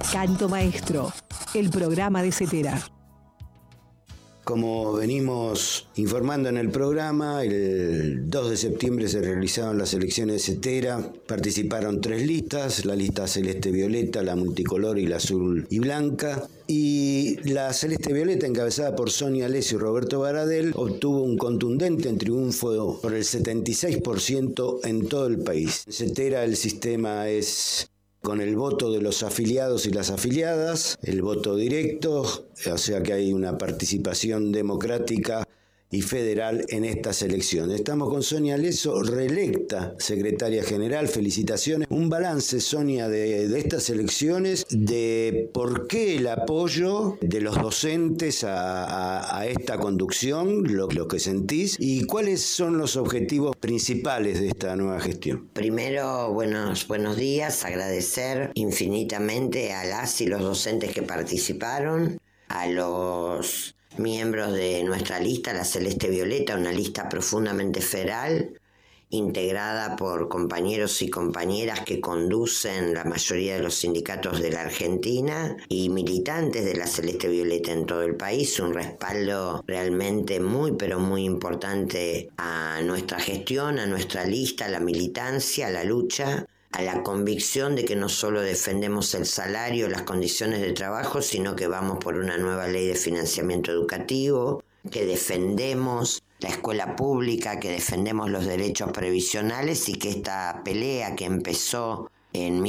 Canto Maestro, el programa de Cetera. Como venimos informando en el programa, el 2 de septiembre se realizaron las elecciones de Cetera. Participaron 3 listas, la lista celeste-violeta, la multicolor y la azul y blanca. Y la celeste-violeta, encabezada por Sonia Alesio y Roberto Baradel, obtuvo un contundente triunfo por el 76% en todo el país. En Cetera el sistema es con el voto de los afiliados y las afiliadas, el voto directo, o sea que hay una participación democrática y federal en estas elecciones. Estamos con Sonia Alesio, reelecta secretaria general. Felicitaciones. Un balance, Sonia, de estas elecciones, de por qué el apoyo de los docentes a esta conducción, lo que sentís, y cuáles son los objetivos principales de esta nueva gestión. Primero, buenos días, agradecer infinitamente a las y los docentes que participaron, a los miembros de nuestra lista, la Celeste Violeta, una lista profundamente federal, integrada por compañeros y compañeras que conducen la mayoría de los sindicatos de la Argentina y militantes de la Celeste Violeta en todo el país, un respaldo realmente muy pero muy importante a nuestra gestión, a nuestra lista, a la militancia, a la lucha, a la convicción de que no solo defendemos el salario, las condiciones de trabajo, sino que vamos por una nueva ley de financiamiento educativo, que defendemos la escuela pública, que defendemos los derechos previsionales y que esta pelea que empezó en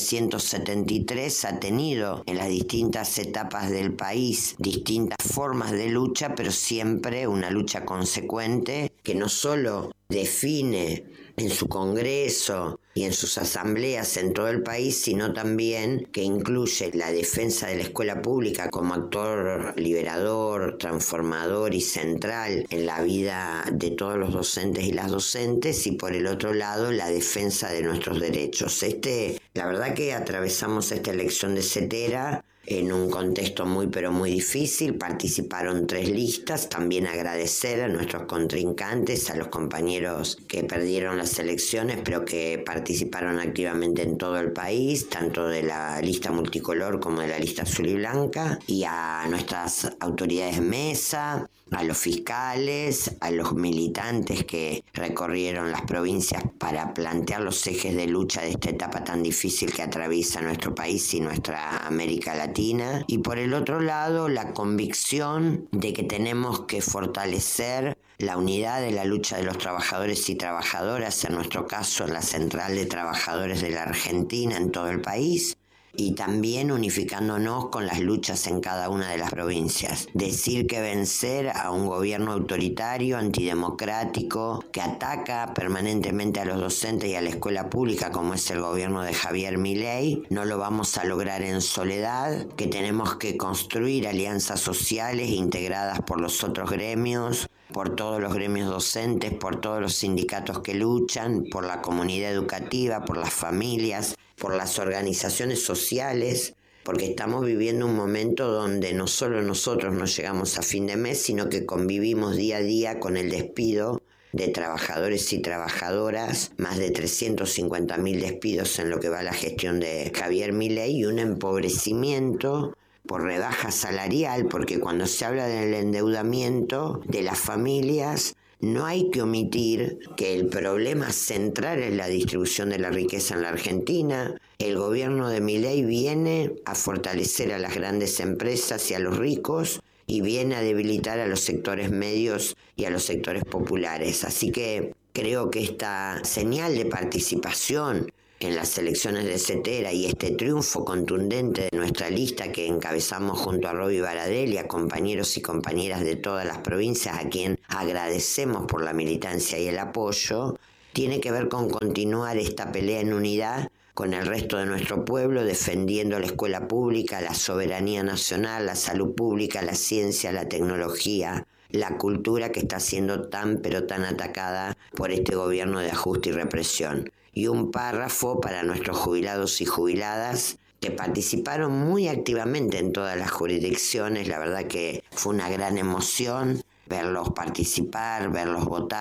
1973 ha tenido en las distintas etapas del país distintas formas de lucha, pero siempre una lucha consecuente que no solo define en su Congreso y en sus asambleas en todo el país, sino también que incluye la defensa de la escuela pública como actor liberador, transformador y central en la vida de todos los docentes y las docentes, y por el otro lado la defensa de nuestros derechos. La verdad que atravesamos esta elección de Cetera en un contexto muy pero muy difícil. Participaron 3 listas. También agradecer a nuestros contrincantes, a los compañeros que perdieron las elecciones pero que participaron activamente en todo el país, tanto de la lista multicolor como de la lista azul y blanca, y a nuestras autoridades mesa, a los fiscales, a los militantes que recorrieron las provincias para plantear los ejes de lucha de esta etapa tan difícil que atraviesa nuestro país y nuestra América Latina. Y por el otro lado, la convicción de que tenemos que fortalecer la unidad de la lucha de los trabajadores y trabajadoras, en nuestro caso en la Central de Trabajadores de la Argentina en todo el país, y también unificándonos con las luchas en cada una de las provincias. Decir que vencer a un gobierno autoritario, antidemocrático, que ataca permanentemente a los docentes y a la escuela pública, como es el gobierno de Javier Milei, no lo vamos a lograr en soledad, que tenemos que construir alianzas sociales integradas por los otros gremios, por todos los gremios docentes, por todos los sindicatos que luchan, por la comunidad educativa, por las familias, por las organizaciones sociales, porque estamos viviendo un momento donde no solo nosotros no llegamos a fin de mes, sino que convivimos día a día con el despido de trabajadores y trabajadoras, más de 350.000 despidos en lo que va a la gestión de Javier Milei, y un empobrecimiento por rebaja salarial, porque cuando se habla del endeudamiento de las familias, no hay que omitir que el problema central es la distribución de la riqueza en la Argentina. El gobierno de Milei viene a fortalecer a las grandes empresas y a los ricos, y viene a debilitar a los sectores medios y a los sectores populares. Así que creo que esta señal de participación en las elecciones de Cetera y este triunfo contundente de nuestra lista que encabezamos junto a Roby Baradel y a compañeros y compañeras de todas las provincias, a quien agradecemos por la militancia y el apoyo, tiene que ver con continuar esta pelea en unidad con el resto de nuestro pueblo, defendiendo la escuela pública, la soberanía nacional, la salud pública, la ciencia, la tecnología, la cultura, que está siendo tan pero tan atacada por este gobierno de ajuste y represión. Y un párrafo para nuestros jubilados y jubiladas que participaron muy activamente en todas las jurisdicciones. La verdad que fue una gran emoción verlos participar, verlos votar,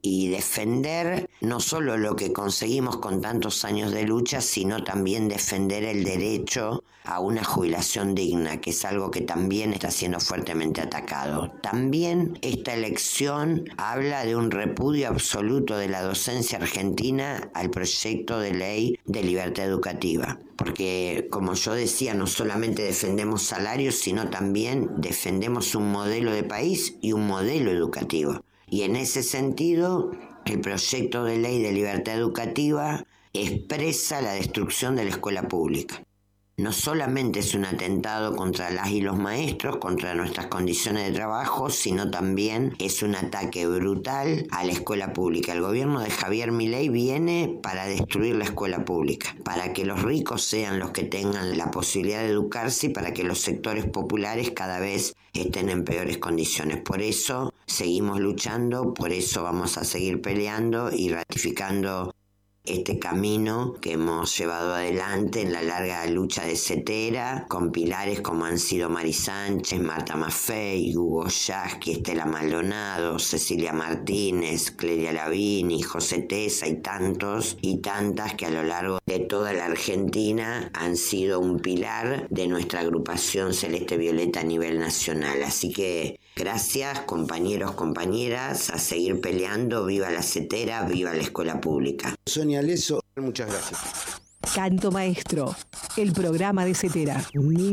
y defender no solo lo que conseguimos con tantos años de lucha, sino también defender el derecho a una jubilación digna, que es algo que también está siendo fuertemente atacado. También esta elección habla de un repudio absoluto de la docencia argentina al proyecto de ley de libertad educativa. Porque, como yo decía, no solamente defendemos salarios, sino también defendemos un modelo de país y un modelo educativo. Y en ese sentido, el proyecto de ley de libertad educativa expresa la destrucción de la escuela pública. No solamente es un atentado contra las y los maestros, contra nuestras condiciones de trabajo, sino también es un ataque brutal a la escuela pública. El gobierno de Javier Milei viene para destruir la escuela pública, para que los ricos sean los que tengan la posibilidad de educarse y para que los sectores populares cada vez estén en peores condiciones. Por eso seguimos luchando, por eso vamos a seguir peleando y ratificando este camino que hemos llevado adelante en la larga lucha de Cetera, con pilares como han sido Mari Sánchez, Marta Maffei, Hugo Yasky, Estela Maldonado, Cecilia Martínez, Clelia Lavini, José Tesa y tantos y tantas que a lo largo de toda la Argentina han sido un pilar de nuestra agrupación Celeste Violeta a nivel nacional. Así que gracias, compañeros, compañeras, a seguir peleando. Viva la Cetera, viva la escuela pública. Sonia Leso, muchas gracias. Canto Maestro, el programa de Cetera.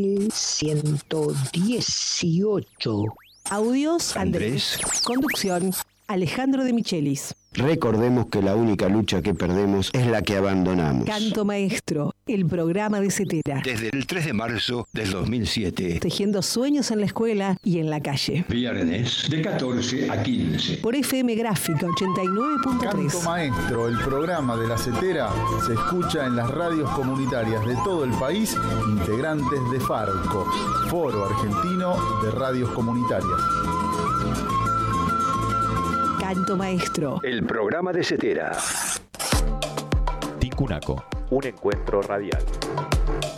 1118. Audios, Andrés. Conducción, Alejandro de Michelis. Recordemos que la única lucha que perdemos es la que abandonamos. Canto Maestro, el programa de Cetera. Desde el 3 de marzo del 2007. Tejiendo sueños en la escuela y en la calle. Viernes de 14 a 15. Por FM Gráfica 89.3. Canto Maestro, el programa de la Cetera, se escucha en las radios comunitarias de todo el país, integrantes de FARCO, Foro Argentino de Radios Comunitarias. Canto Maestro, El programa de Cetera. Ticunaco, un encuentro radial.